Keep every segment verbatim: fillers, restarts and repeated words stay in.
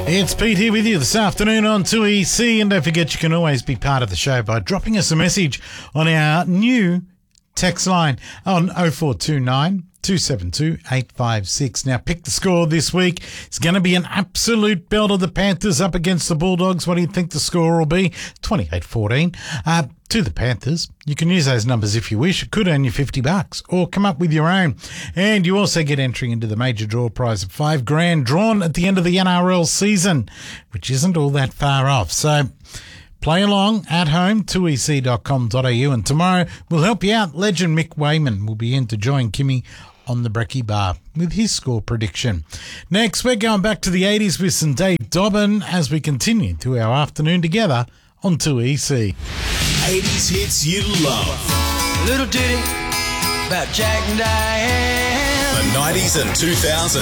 It's Pete here with you this afternoon on two E C, and don't forget you can always be part of the show by dropping us a message on our new text line on oh four two nine, two seven two, eight five six. Now, pick the score this week. It's going to be an absolute belter. The Panthers up against the Bulldogs. What do you think the score will be? twenty-eight fourteen. Uh, to the Panthers. You can use those numbers if you wish. It could earn you fifty bucks, or come up with your own. And you also get entry into the major draw prize of five grand drawn at the end of the N R L season, which isn't all that far off. So play along at home, two e c dot com dot a u, and tomorrow we'll help you out. Legend Mick Wayman will be in to join Kimmy on the Brekkie Bar with his score prediction. Next, we're going back to the eighties with some Dave Dobbin as we continue to our afternoon together on two E C. eighties hits you love. Little ditty about Jack and Diane. The nineties and two thousands.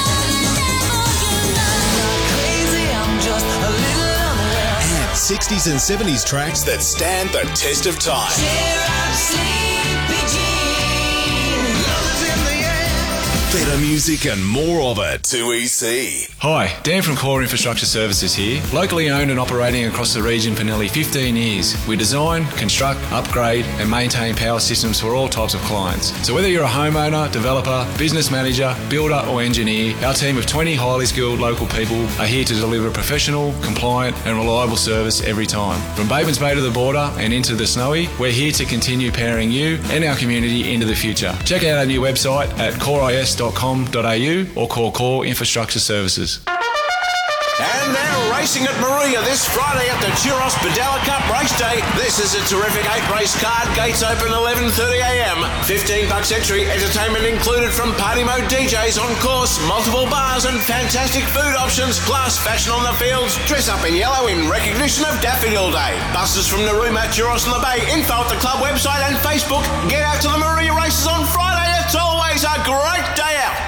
Crazy, I'm just a little unwell. And sixties and seventies tracks that stand the test of time. Cheer up, sleepy Jean. Love's in the air. Better music and more of it. two E C. Hi, Dan from Core Infrastructure Services here. Locally owned and operating across the region for nearly fifteen years. We design, construct, upgrade and maintain power systems for all types of clients. So whether you're a homeowner, developer, business manager, builder or engineer, our team of twenty highly skilled local people are here to deliver professional, compliant and reliable service every time. From Batemans Bay to the border and into the Snowy, we're here to continue powering you and our community into the future. Check out our new website at core is dot com dot a u or call Core Infrastructure Services. And they're racing at Maria this Friday at the Churros Padella Cup Race Day. This is a terrific eight-race card. Gates open eleven thirty a m. fifteen bucks entry. Entertainment included from Party Mode D Js on course, multiple bars and fantastic food options, plus fashion on the fields. Dress up in yellow in recognition of Daffodil Day. Buses from Narooma, Churros and the Bay. Info at the club website and Facebook. Get out to the Maria races on Friday. It's always a great day out.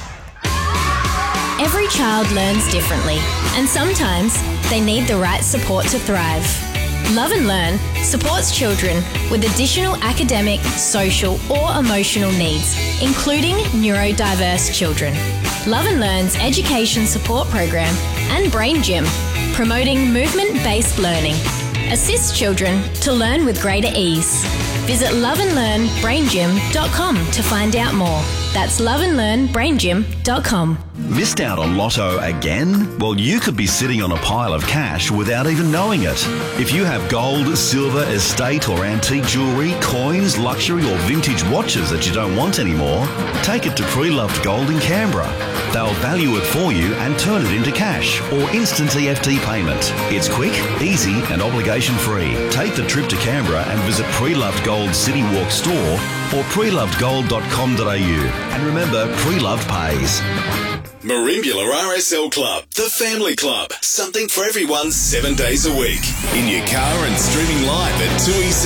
Every child learns differently, and sometimes they need the right support to thrive. Love and Learn supports children with additional academic, social or emotional needs, including neurodiverse children. Love and Learn's education support program and Brain Gym, promoting movement-based learning, assists children to learn with greater ease. Visit love and learn brain gym dot com to find out more. That's love and learn brain gym dot com. Missed out on Lotto again? Well, you could be sitting on a pile of cash without even knowing it. If you have gold, silver, estate or antique jewellery, coins, luxury or vintage watches that you don't want anymore, take it to Pre-Loved Gold in Canberra. They'll value it for you and turn it into cash or instant E F T payment. It's quick, easy and obligation free. Take the trip to Canberra and visit Pre-Loved Gold City Walk store or pre loved gold dot com dot a u. And remember, Pre-Loved pays. Marimbula R S L Club, the family club. Something for everyone seven days a week. In your car and streaming live at two E C.